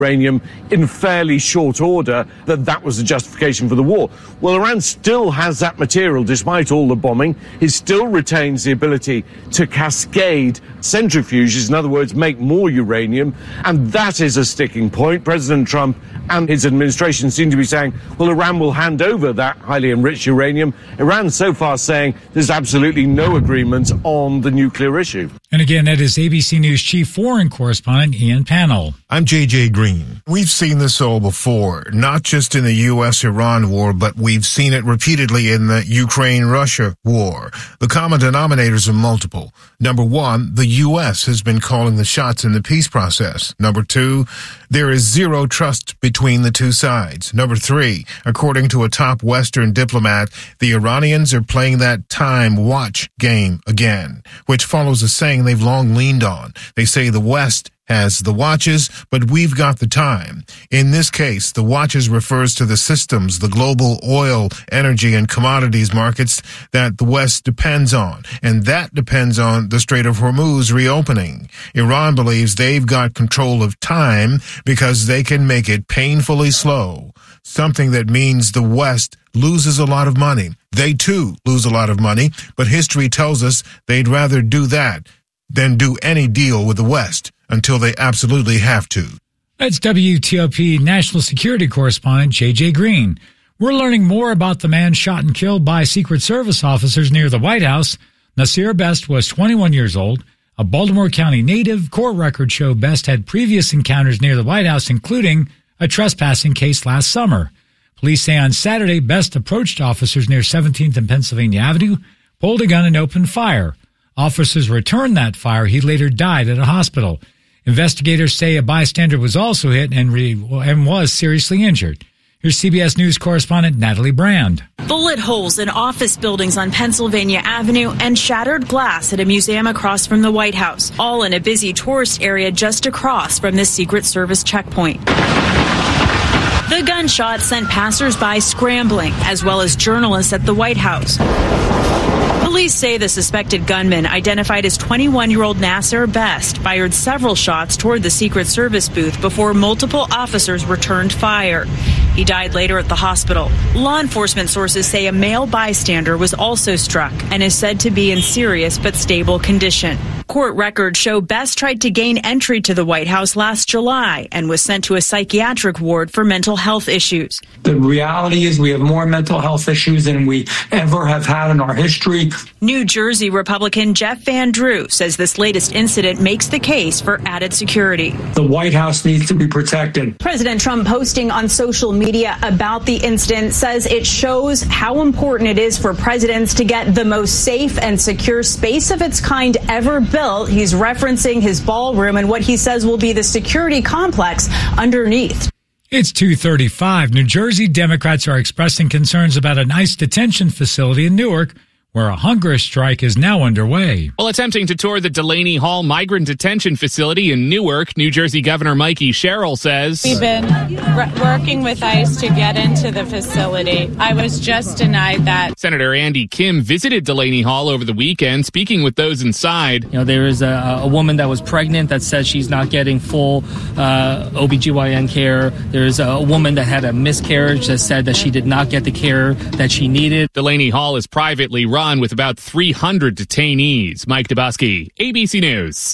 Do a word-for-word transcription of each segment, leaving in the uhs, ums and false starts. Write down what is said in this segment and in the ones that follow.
uranium in fairly short order, that that was the justification for the war. Well, Iran still has that material despite all the bombing. It still retains the ability to cascade centrifuges, in other words, make more uranium, and that is a sticking point. President Trump and his administration seem to be saying, well, Iran will hand over that highly enriched uranium. Iran so far saying there's absolutely no agreement on the nuclear issue. And again, that is A B C News chief foreign correspondent Ian Pannell. I'm J J Green. We've seen this all before, not just in the U S Iran war, but we've seen it repeatedly in the Ukraine Russia war. The common denominators are multiple. Number one, the U S has been calling the shots in the peace process. Number two, there is zero trust between the two sides. Number three, according to a top Western diplomat, the Iranians are playing that time watch game again, which follows a saying they've long leaned on. They say the West has the watches, but we've got the time. In this case, the watches refers to the systems, the global oil, energy, and commodities markets that the West depends on, and that depends on the Strait of Hormuz reopening. Iran believes they've got control of time because they can make it painfully slow, something that means the West loses a lot of money. They, too, lose a lot of money, but history tells us they'd rather do that than do any deal with the West until they absolutely have to. That's W T O P National Security Correspondent J J Green. We're learning more about the man shot and killed by Secret Service officers near the White House. Nasir Best was twenty-one years old, a Baltimore County native. Court records show Best had previous encounters near the White House, including a trespassing case last summer. Police say on Saturday, Best approached officers near seventeenth and Pennsylvania Avenue, pulled a gun, and opened fire. Officers returned that fire. He later died at a hospital. Investigators say a bystander was also hit and, re- and was seriously injured. Here's C B S News correspondent Natalie Brand. Bullet holes in office buildings on Pennsylvania Avenue and shattered glass at a museum across from the White House, all in a busy tourist area just across from this Secret Service checkpoint. The gunshot sent passersby scrambling, as well as journalists at the White House. Police say the suspected gunman, identified as twenty-one-year-old Nasir Best, fired several shots toward the Secret Service booth before multiple officers returned fire. He died later at the hospital. Law enforcement sources say a male bystander was also struck and is said to be in serious but stable condition. Court records show Best tried to gain entry to the White House last July and was sent to a psychiatric ward for mental health issues. The reality is we have more mental health issues than we ever have had in our history. New Jersey Republican Jeff Van Drew says this latest incident makes the case for added security. The White House needs to be protected. President Trump posting on social media about the incident says it shows how important it is for presidents to get the most safe and secure space of its kind ever built. He's referencing his ballroom and what he says will be the security complex underneath. It's two thirty-five. New Jersey Democrats are expressing concerns about an ICE detention facility in Newark, where a hunger strike is now underway. While attempting to tour the Delaney Hall Migrant Detention Facility in Newark, New Jersey Governor Mikey Sherrill says, We've been re- working with ICE to get into the facility. I was just denied that. Senator Andy Kim visited Delaney Hall over the weekend, speaking with those inside. You know, there is a, a woman that was pregnant that says she's not getting full uh, O B G Y N care. There's a woman that had a miscarriage that said that she did not get the care that she needed. Delaney Hall is privately run with about three hundred detainees. Mike Dubusky, A B C News.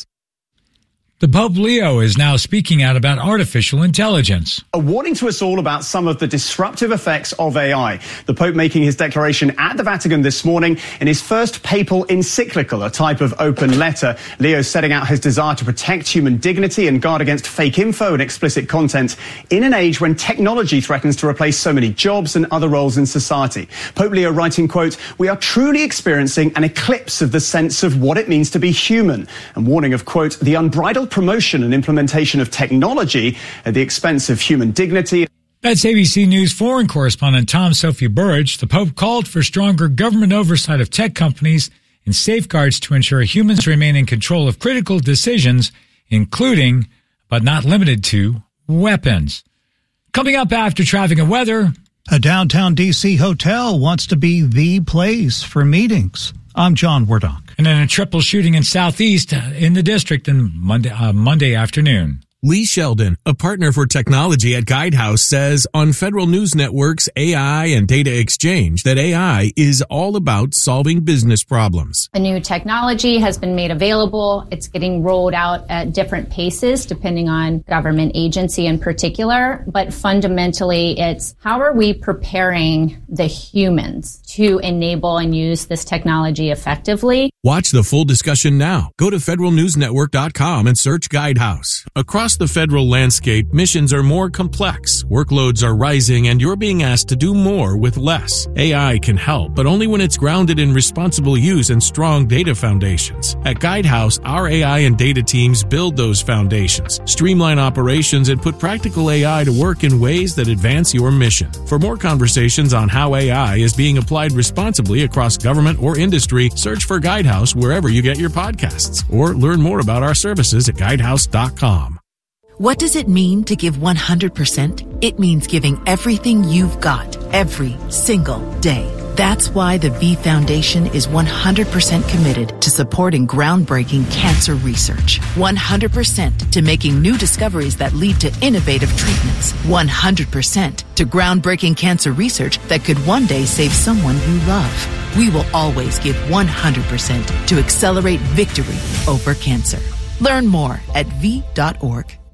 The Pope Leo is now speaking out about artificial intelligence. A warning to us all about some of the disruptive effects of A I. The Pope making his declaration at the Vatican this morning in his first papal encyclical, a type of open letter. Leo setting out his desire to protect human dignity and guard against fake info and explicit content in an age when technology threatens to replace so many jobs and other roles in society. Pope Leo writing, quote, "We are truly experiencing an eclipse of the sense of what it means to be human," and warning of, quote, "the unbridled promotion and implementation of technology at the expense of human dignity." That's A B C News foreign correspondent Tom Sophie Burridge. The Pope called for stronger government oversight of tech companies and safeguards to ensure humans remain in control of critical decisions, including, but not limited to, weapons. Coming up after traffic and weather. A downtown D C hotel wants to be the place for meetings. I'm John Wardock. And then a triple shooting in Southeast uh, in the district on Monday, uh, Monday afternoon. Lee Sheldon, a partner for technology at Guidehouse, says on Federal News Network's A I and Data Exchange that A I is all about solving business problems. A new technology has been made available. It's getting rolled out at different paces depending on government agency in particular. But fundamentally, it's how are we preparing the humans to enable and use this technology effectively? Watch the full discussion now. Go to federal news network dot com and search Guidehouse. Across the federal landscape, missions are more complex, workloads are rising, and you're being asked to do more with less. A I can help, but only when it's grounded in responsible use and strong data foundations. At Guidehouse, our A I and data teams build those foundations, streamline operations, and put practical A I to work in ways that advance your mission. For more conversations on how A I is being applied responsibly across government or industry, search for Guidehouse wherever you get your podcasts, or learn more about our services at guidehouse dot com. What does it mean to give one hundred percent? It means giving everything you've got, every single day. That's why the V Foundation is one hundred percent committed to supporting groundbreaking cancer research. one hundred percent to making new discoveries that lead to innovative treatments. one hundred percent to groundbreaking cancer research that could one day save someone you love. We will always give one hundred percent to accelerate victory over cancer. Learn more at V dot org.